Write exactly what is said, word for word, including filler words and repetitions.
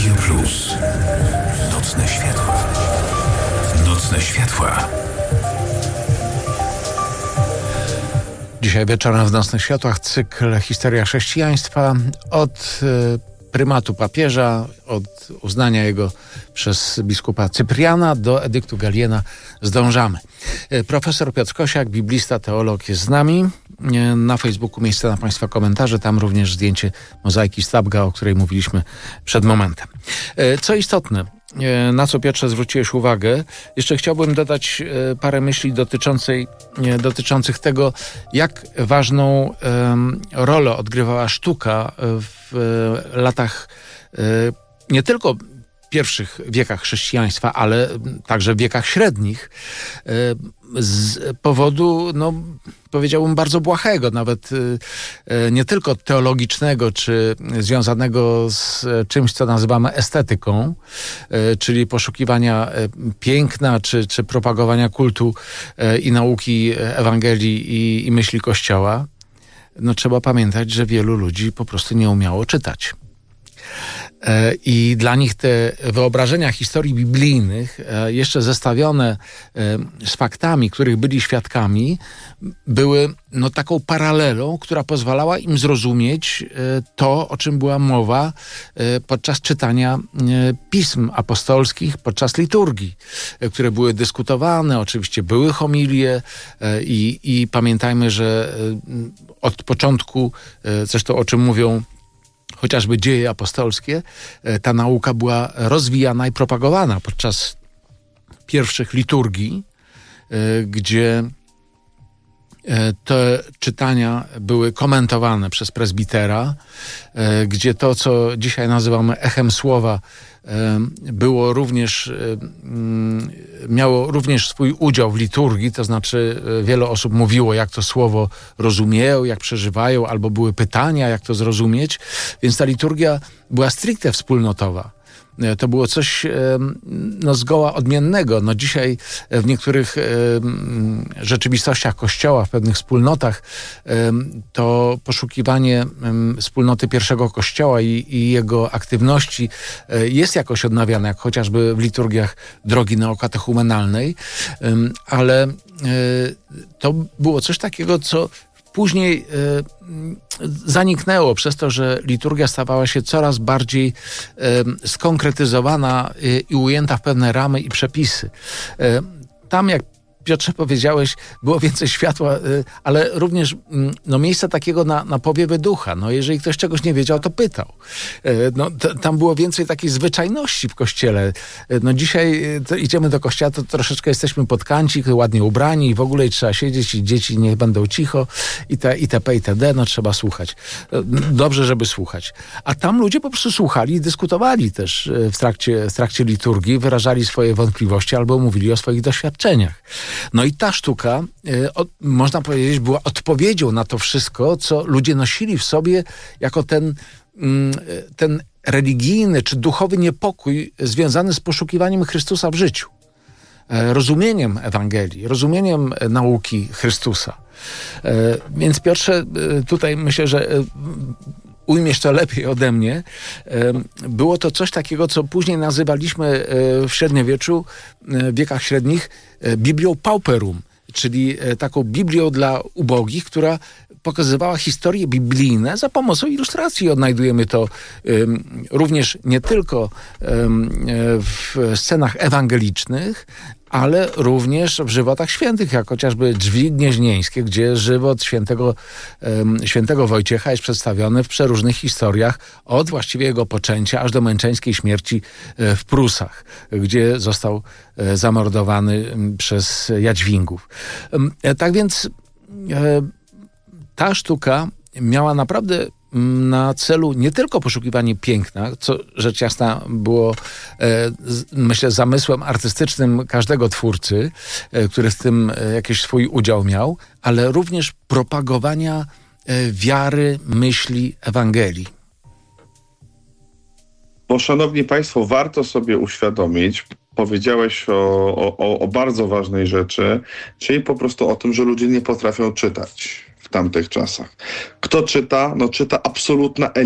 Radio Plus. Nocne światła. Nocne światła. Dzisiaj wieczorem w Nocnych Światłach cykl Historia chrześcijaństwa od y, prymatu papieża, od uznania jego przez biskupa Cypriana do edyktu Galiena zdążamy. Y, profesor Piotr Kosiak, biblista, teolog jest z nami. Y, na Facebooku miejsce na Państwa komentarze, tam również zdjęcie mozaiki Stabga, o której mówiliśmy przed momentem. Y, co istotne, na co, Piotrze, zwróciłeś uwagę. Jeszcze chciałbym dodać parę myśli dotyczącej, dotyczących tego, jak ważną um, rolę odgrywała sztuka w latach nie tylko pierwszych wiekach chrześcijaństwa, ale także w wiekach średnich, z powodu, no, powiedziałbym, bardzo błahego, nawet nie tylko teologicznego, czy związanego z czymś, co nazywamy estetyką, czyli poszukiwania piękna, czy, czy propagowania kultu i nauki Ewangelii i, i myśli Kościoła. No, trzeba pamiętać, że wielu ludzi po prostu nie umiało czytać. I dla nich te wyobrażenia historii biblijnych, jeszcze zestawione z faktami, których byli świadkami, były no taką paralelą, która pozwalała im zrozumieć to, o czym była mowa podczas czytania pism apostolskich, podczas liturgii, które były dyskutowane. Oczywiście były homilie i, i pamiętajmy, że od początku, zresztą o czym mówią chociażby dzieje apostolskie, ta nauka była rozwijana i propagowana podczas pierwszych liturgii, gdzie te czytania były komentowane przez prezbitera, gdzie to, co dzisiaj nazywamy echem słowa, było również, miało również swój udział w liturgii, to znaczy wiele osób mówiło, jak to słowo rozumieją, jak przeżywają, albo były pytania, jak to zrozumieć, więc ta liturgia była stricte wspólnotowa. To było coś no, zgoła odmiennego. No, dzisiaj w niektórych rzeczywistościach Kościoła, w pewnych wspólnotach, to poszukiwanie wspólnoty pierwszego Kościoła i, i jego aktywności jest jakoś odnawiane, jak chociażby w liturgiach drogi neokatechumenalnej, ale to było coś takiego, co później y, zaniknęło przez to, że liturgia stawała się coraz bardziej y, skonkretyzowana y, i ujęta w pewne ramy i przepisy. Y, tam, jak Piotrze powiedziałeś, było więcej światła, y, ale również y, no, miejsca takiego na, na powiewy ducha. No, jeżeli ktoś czegoś nie wiedział, to pytał. Y, no, t, tam było więcej takiej zwyczajności w kościele. Y, no, dzisiaj y, to idziemy do kościoła, to troszeczkę jesteśmy pod kancik, ładnie ubrani i w ogóle i trzeba siedzieć i dzieci niech będą cicho i te, itp. itd. No, trzeba słuchać. Y, dobrze, żeby słuchać. A tam ludzie po prostu słuchali i dyskutowali też y, w trakcie, w trakcie liturgii, wyrażali swoje wątpliwości albo mówili o swoich doświadczeniach. No i ta sztuka, y, o, można powiedzieć, była odpowiedzią na to wszystko, co ludzie nosili w sobie jako ten, y, ten religijny czy duchowy niepokój związany z poszukiwaniem Chrystusa w życiu. Y, rozumieniem Ewangelii, rozumieniem nauki Chrystusa. Y, więc Piotrze, y, tutaj myślę, że y, ujmiesz to lepiej ode mnie. Było to coś takiego, co później nazywaliśmy w średniowieczu, w wiekach średnich, Biblią Pauperum, czyli taką Biblią dla ubogich, która pokazywała historie biblijne za pomocą ilustracji. Odnajdujemy to um, również nie tylko um, w scenach ewangelicznych, ale również w żywotach świętych, jak chociażby Drzwi Gnieźnieńskie, gdzie żywot świętego, um, świętego Wojciecha jest przedstawiony w przeróżnych historiach od właściwie jego poczęcia aż do męczeńskiej śmierci w Prusach, gdzie został zamordowany przez Jadźwingów. Um, tak więc um, ta sztuka miała naprawdę na celu nie tylko poszukiwanie piękna, co rzecz jasna było, e, z, myślę, zamysłem artystycznym każdego twórcy, e, który w tym e, jakiś swój udział miał, ale również propagowania e, wiary, myśli, Ewangelii. Bo, szanowni państwo, warto sobie uświadomić, powiedziałeś o, o, o bardzo ważnej rzeczy, czyli po prostu o tym, że ludzie nie potrafią czytać w tamtych czasach. Kto czyta? No czyta absolutna elita.